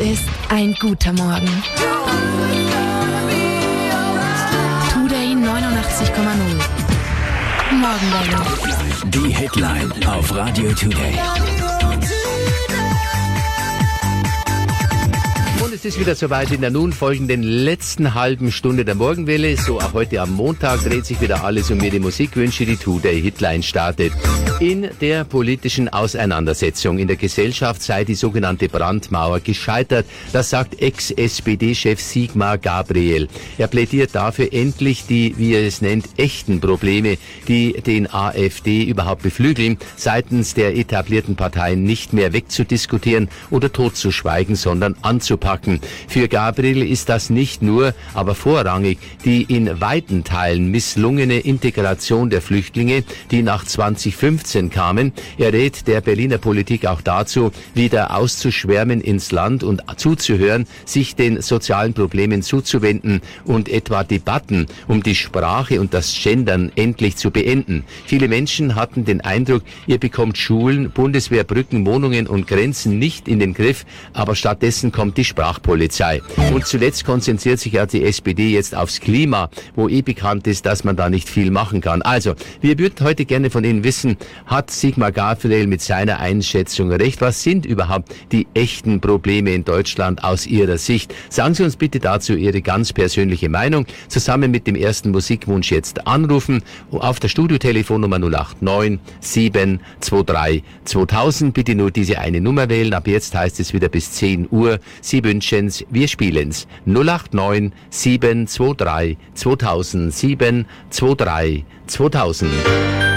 ist ein guter Morgen. Today 89,0. Morgenwelle. Die Headline auf Radio Today. Und es ist wieder soweit in der nun folgenden letzten halben Stunde der Morgenwelle. So auch heute am Montag dreht sich wieder alles um Ihre Musikwünsche. Die Today Hitline startet. In der politischen Auseinandersetzung in der Gesellschaft sei die sogenannte Brandmauer gescheitert. Das sagt Ex-SPD-Chef Sigmar Gabriel. Er plädiert dafür, endlich die, wie er es nennt, echten Probleme, die den AfD überhaupt beflügeln, seitens der etablierten Parteien nicht mehr wegzudiskutieren oder totzuschweigen, sondern anzupacken. Für Gabriel ist das nicht nur, aber vorrangig die in weiten Teilen misslungene Integration der Flüchtlinge, die nach 2015 kamen. Er rät der Berliner Politik auch dazu, wieder auszuschwärmen ins Land und zuzuhören, sich den sozialen Problemen zuzuwenden und etwa Debatten um die Sprache und das Gendern endlich zu beenden. Viele Menschen hatten den Eindruck, ihr bekommt Schulen, Bundeswehr, Brücken, Wohnungen und Grenzen nicht in den Griff, aber stattdessen kommt die Sprachpolizei. Und zuletzt konzentriert sich ja die SPD jetzt aufs Klima, wo bekannt ist, dass man da nicht viel machen kann. Also, wir würden heute gerne von Ihnen wissen, hat Sigmar Gabriel mit seiner Einschätzung recht? Was sind überhaupt die echten Probleme in Deutschland aus Ihrer Sicht? Sagen Sie uns bitte dazu Ihre ganz persönliche Meinung. Zusammen mit dem ersten Musikwunsch jetzt anrufen auf der Studiotelefonnummer 089 723 2000. Bitte nur diese eine Nummer wählen. Ab jetzt heißt es wieder bis 10 Uhr. Sie wünschen's, wir spielen's. 089 723 2000 723 2000.